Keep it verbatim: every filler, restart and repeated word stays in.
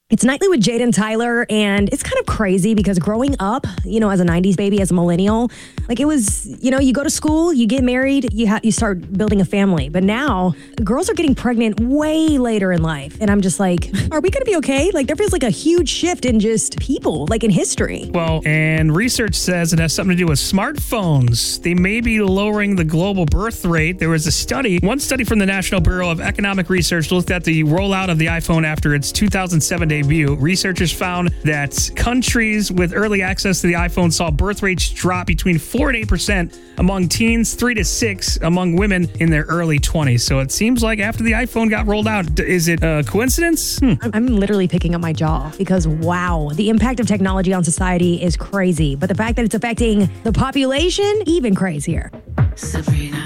It's Nightly with Jade and Tyler, and it's kind of crazy because growing up, you know, as a nineties baby, as a millennial, like it was, you know, you go to school, you get married, you ha- you start building a family. But now, girls are getting pregnant way later in life. And I'm just like, are we going to be okay? Like, there feels like a huge shift in just people, like in history. Well, and research says it has something to do with smartphones. They may be lowering the global birth rate. There was a study, one study from the National Bureau of Economic Research looked at the rollout of the iPhone after its two thousand seven debut. Researchers found that countries with early access to the iPhone saw birth rates drop between four and eight percent among teens, three to six among women in their early twenties. So it seems like after the iPhone got rolled out, is it a coincidence? Hmm. I'm literally picking up my jaw because, wow, the impact of technology on society is crazy. But the fact that it's affecting the population, even crazier. Sabrina.